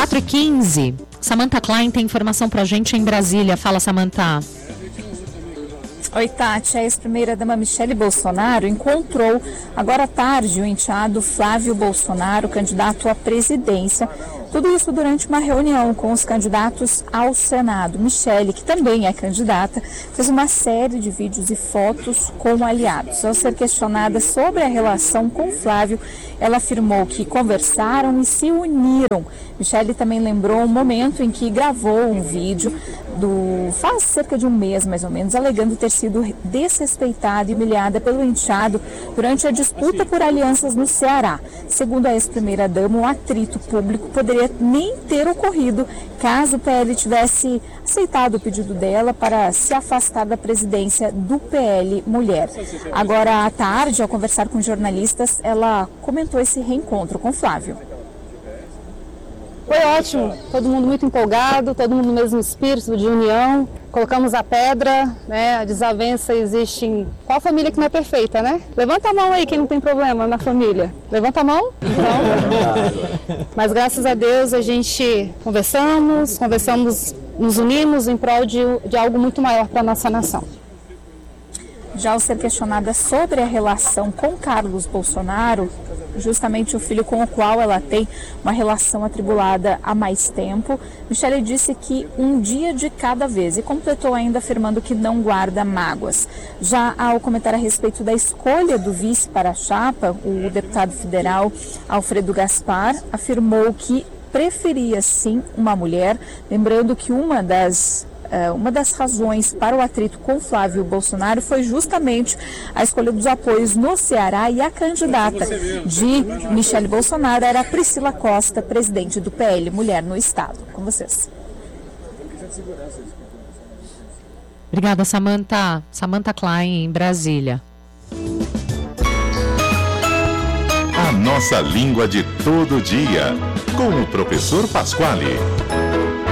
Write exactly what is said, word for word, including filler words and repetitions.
quatro e quinze. Samantha Klein tem informação pra gente em Brasília. Fala, Samantha. Oi, Tati. A ex-primeira-dama Michele Bolsonaro encontrou agora à tarde o enteado Flávio Bolsonaro, candidato à presidência. Tudo isso durante uma reunião com os candidatos ao Senado. Michele, que também é candidata, fez uma série de vídeos e fotos com aliados. Ao ser questionada sobre a relação com Flávio, ela afirmou que conversaram e se uniram. Michele também lembrou um momento em que gravou um vídeo do faz cerca de um mês, mais ou menos, alegando ter sido desrespeitada e humilhada pelo enteado durante a disputa por alianças no Ceará. Segundo a ex-primeira-dama, o atrito público poderia nem ter ocorrido caso o P L tivesse aceitado o pedido dela para se afastar da presidência do P L Mulher. Agora, à tarde, ao conversar com jornalistas, ela comentou esse reencontro com Flávio. Foi ótimo, todo mundo muito empolgado, todo mundo no mesmo espírito de união. Colocamos a pedra, né? A desavença existe em qual família que não é perfeita, né? Levanta a mão aí quem não tem problema na família. Levanta a mão? Então, mas graças a Deus a gente conversamos, conversamos, nos unimos em prol de, de algo muito maior para a nossa nação. Já ao ser questionada sobre a relação com Carlos Bolsonaro, justamente o filho com o qual ela tem uma relação atribulada há mais tempo, Michele disse que um dia de cada vez e completou ainda afirmando que não guarda mágoas. Já ao comentar a respeito da escolha do vice para a chapa, o deputado federal Alfredo Gaspar afirmou que preferia sim uma mulher, lembrando que uma das Uma das razões para o atrito com Flávio Bolsonaro foi justamente a escolha dos apoios no Ceará, e a candidata de Michele Bolsonaro era Priscila Costa, presidente do P L Mulher no estado. Com vocês. Obrigada, Samantha. Samantha Klein, em Brasília. A nossa língua de todo dia, com o professor Pasquale.